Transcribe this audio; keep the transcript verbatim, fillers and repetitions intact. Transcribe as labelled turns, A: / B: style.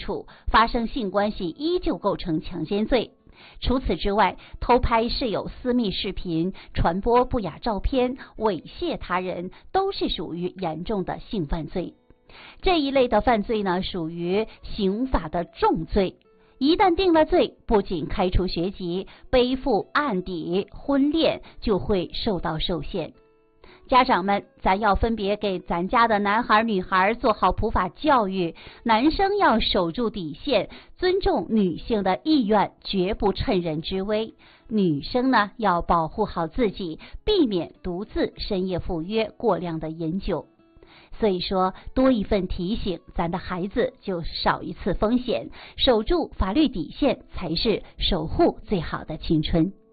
A: 处，发生性关系依旧构成强奸罪。除此之外，偷拍室友私密视频、传播不雅照片、猥亵他人，都是属于严重的性犯罪。这一类的犯罪呢，属于刑法的重罪。一旦定了罪，不仅开除学籍，背负案底，婚恋就会受到受限。家长们，咱要分别给咱家的男孩女孩做好普法教育，男生要守住底线，尊重女性的意愿，绝不趁人之危；女生呢，要保护好自己，避免独自深夜赴约，过量的饮酒。所以说，多一份提醒，咱的孩子就少一次风险，守住法律底线，才是守护最好的青春。